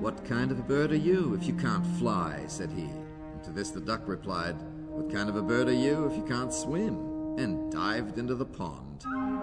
"What kind of a bird are you if you can't fly?" said he. And to this the duck replied, "What kind of a bird are you if you can't swim?" and dived into the pond.